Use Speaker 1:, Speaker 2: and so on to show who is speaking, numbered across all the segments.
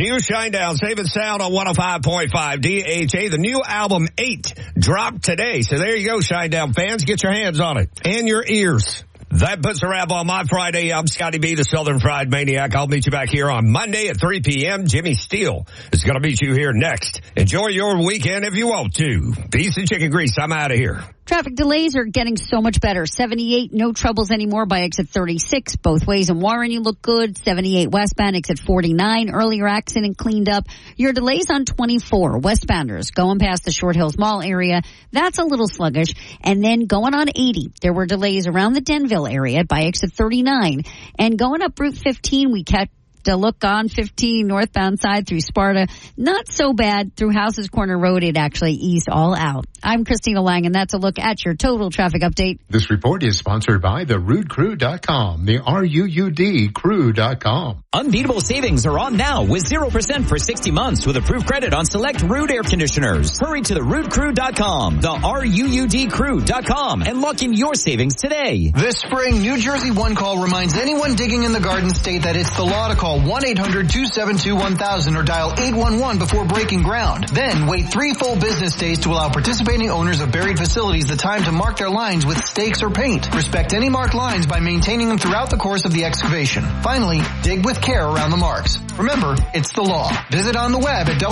Speaker 1: New Shinedown, Saving Sound on 105.5 DHA. The new album 8 dropped today. So there you go, Shinedown fans. Get your hands on it and your ears. That puts a wrap on my Friday. I'm Scotty B, the Southern Fried Maniac. I'll meet you back here on Monday at 3 p.m. Jimmy Steele is going to meet you here next. Enjoy your weekend if you want to. Peace and chicken grease. I'm out of here.
Speaker 2: Traffic delays are getting so much better. 78, no troubles anymore by exit 36. Both ways in Warren, you look good. 78 westbound, exit 49. Earlier accident cleaned up. Your delays on 24. Westbounders going past the Short Hills Mall area. That's a little sluggish. And then going on 80, there were delays around the Denville area by exit 39. And going up Route 15, we kept to look on 15 northbound side through Sparta. Not so bad. Through Houses Corner Road, it actually eased all out. I'm Christina Lang, and that's a look at your total traffic update.
Speaker 3: This report is sponsored by the RudeCrew.com, the RUUD Crew.com.
Speaker 4: Unbeatable savings are on now with 0% for 60 months with approved credit on select Rude air conditioners. Hurry to the RudeCrew.com, the RUUD Crew.com, and lock in your savings today.
Speaker 5: This spring, New Jersey One Call reminds anyone digging in the Garden State that it's the law to call 1-800-272-1000 or dial 811 before breaking ground. Then wait 3 full business days to allow participating owners of buried facilities the time to mark their lines with stakes or paint. Respect any marked lines by maintaining them throughout the course of the excavation. Finally, dig with care around the marks. Remember, it's the law. Visit on the web at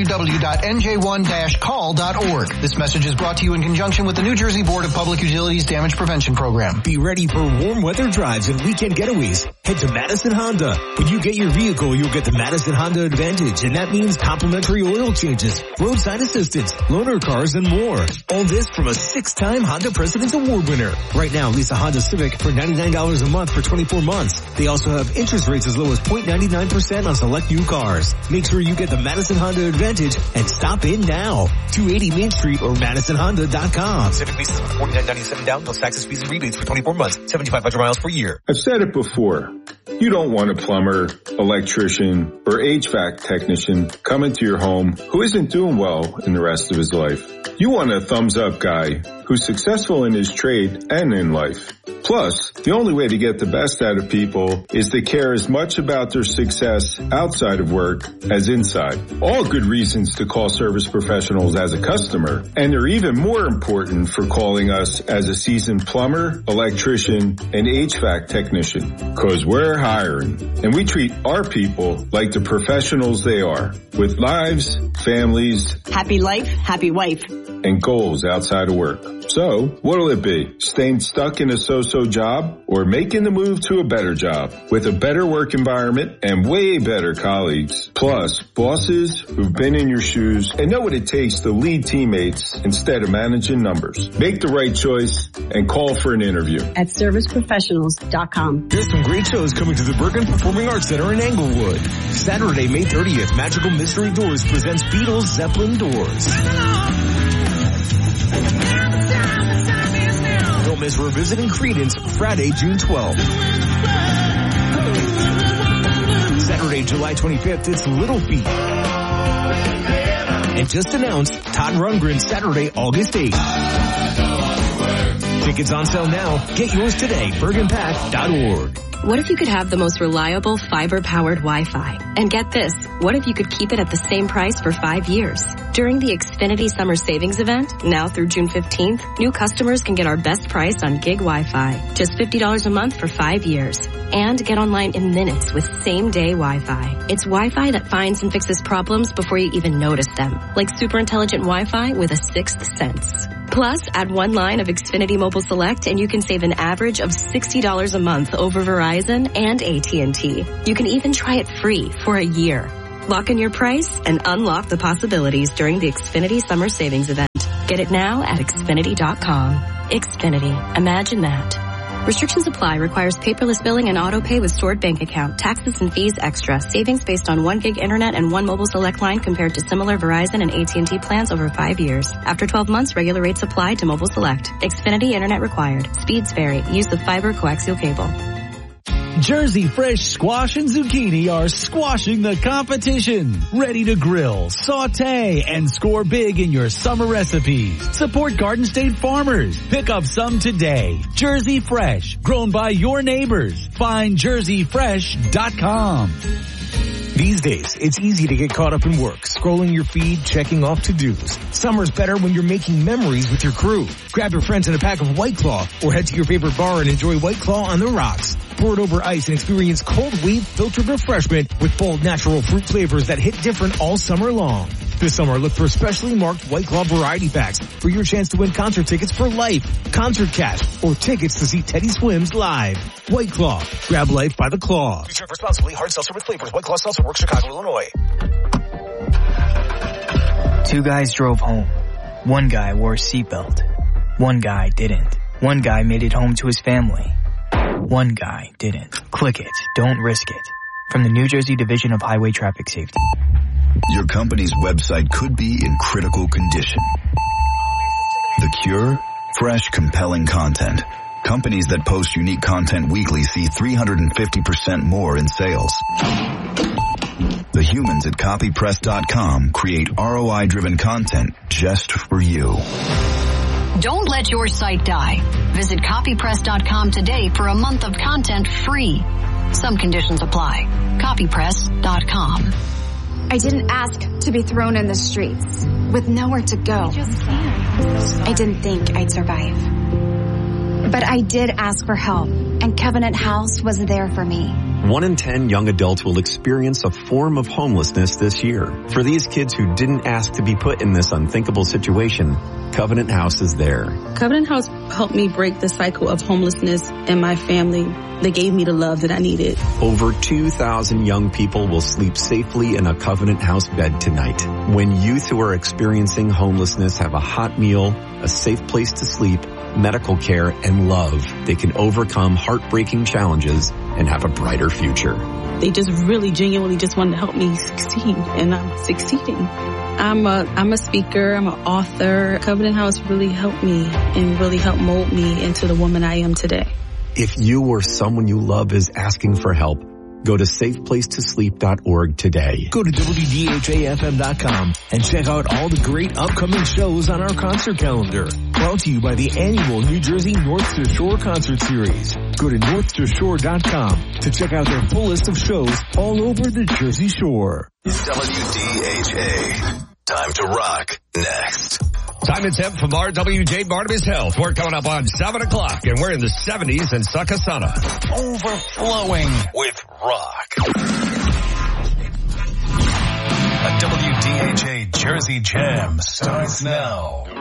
Speaker 5: www.nj1-call.org. This message is brought to you in conjunction with the New Jersey Board of Public Utilities Damage Prevention Program.
Speaker 6: Be ready for warm weather drives and weekend getaways. Head to Madison Honda. When you get your vehicle, you'll get the Madison Honda Advantage, and that means complimentary oil changes, roadside assistance, loaner cars, and more. All this from a 6-time Honda President's Award winner. Right now, lease a Honda Civic for $99 a month for 24 months. They also have interest rates as low as 0.99% on select new cars. Make sure you get the Madison Honda Advantage and stop in now. 280 Main Street or MadisonHonda.com.
Speaker 7: Civic leases with $49.97 down plus taxes, fees, and rebates for 24 months, 7,500 miles per year.
Speaker 8: I've said it before. You don't want a plumber, electrician, or HVAC technician coming to your home who isn't doing well in the rest of his life. You want a thumbs-up guy who's successful in his trade and in life. Plus, the only way to get the best out of people is to care as much about their success outside of work as inside. All good reasons to call Service Professionals as a customer, and they're even more important for calling us as a seasoned plumber, electrician, and HVAC technician. Cause we're hiring, and we treat our people like the professionals they are, with lives, families,
Speaker 9: happy life, happy wife,
Speaker 8: and goals outside of work. So, what'll it be? Staying stuck in a so-so job or making the move to a better job with a better work environment and way better colleagues? Plus, bosses who've been in your shoes and know what it takes to lead teammates instead of managing numbers. Make the right choice and call for an interview
Speaker 9: at serviceprofessionals.com.
Speaker 6: There's some great shows coming to the Bergen Performing Arts Center in Englewood. Saturday, May 30th, Magical Mystery Doors presents Beatles Zeppelin Doors. Don't miss Revisiting Creedence Friday, June 12th. Saturday, July 25th, it's Little Feat. And just announced Todd Rundgren Saturday, August 8th. Tickets on sale now. Get yours today. BergenPack.org.
Speaker 10: What if you could have the most reliable fiber-powered Wi-Fi? And get this, what if you could keep it at the same price for 5 years? During the Xfinity Summer Savings Event, now through June 15th, new customers can get our best price on gig Wi-Fi. Just $50 a month for 5 years. And get online in minutes with same-day Wi-Fi. It's Wi-Fi that finds and fixes problems before you even notice them. Like super intelligent Wi-Fi with a sixth sense. Plus, add one line of Xfinity Mobile Select and you can save an average of $60 a month over Verizon and AT&T. You can even try it free for a year. Lock in your price and unlock the possibilities during the Xfinity Summer Savings Event. Get it now at Xfinity.com. Xfinity. Imagine that. Restrictions apply. Requires paperless billing and auto pay with stored bank account. Taxes and fees extra. Savings based on 1 gig internet and 1 mobile select line compared to similar Verizon and AT&T plans over 5 years. After 12 months, regular rates apply to mobile select. Xfinity internet required. Speeds vary. Use the fiber coaxial cable.
Speaker 11: Jersey Fresh Squash and Zucchini are squashing the competition. Ready to grill, saute, and score big in your summer recipes. Support Garden State farmers. Pick up some today. Jersey Fresh, grown by your neighbors. Find jerseyfresh.com.
Speaker 6: These days, it's easy to get caught up in work, scrolling your feed, checking off to-dos. Summer's better when you're making memories with your crew. Grab your friends and a pack of White Claw, or head to your favorite bar and enjoy White Claw on the rocks. Pour it over ice and experience cold wave filtered refreshment with bold natural fruit flavors that hit different all summer long. This summer, look for specially marked White Claw variety packs for your chance to win concert tickets for life, concert cash, or tickets to see Teddy Swims live. White Claw. Grab life by the claw.
Speaker 7: Drink responsibly. Hard seltzer with flavors. White Claw Seltzer Works, Chicago, Illinois.
Speaker 12: Two guys drove home. One guy wore a seatbelt. One guy didn't. One guy made it home to his family. One guy didn't. Click it. Don't risk it. From the New Jersey Division of Highway Traffic Safety.
Speaker 13: Your company's website could be in critical condition. The cure? Fresh, compelling content. Companies that post unique content weekly see 350% more in sales. The humans at copypress.com create ROI-driven content just for you.
Speaker 14: Don't let your site die. Visit copypress.com today for a month of content free. Some conditions apply. Copypress.com.
Speaker 15: I didn't ask to be thrown in the streets with nowhere to go. I didn't think I'd survive. But I did ask for help, and Covenant House was there for me.
Speaker 16: 1 in 10 young adults will experience a form of homelessness this year. For these kids who didn't ask to be put in this unthinkable situation, Covenant House is there.
Speaker 17: Covenant House helped me break the cycle of homelessness in my family. They gave me the love that I needed.
Speaker 16: Over 2,000 young people will sleep safely in a Covenant House bed tonight. When youth who are experiencing homelessness have a hot meal, a safe place to sleep, medical care, and love, they can overcome heartbreaking challenges and have a brighter future.
Speaker 17: They just really genuinely just wanted to help me succeed, and I'm succeeding. I'm a speaker, I'm an author. Covenant House really helped me and really helped mold me into the woman I am today.
Speaker 16: If you or someone you love is asking for help, go to safeplacetosleep.org today.
Speaker 6: Go to WDHAFM.com and check out all the great upcoming shows on our concert calendar. Brought to you by the annual New Jersey North to Shore Concert Series. Go to northtoshore.com to check out their full list of shows all over the Jersey Shore.
Speaker 13: WDHA. Time to rock next.
Speaker 1: Simon Temp from RWJ Barnabas Health. We're coming up on 7 o'clock, and we're in the 70s in Succossana.
Speaker 18: Overflowing with rock. A WDHA Jersey Jam starts now.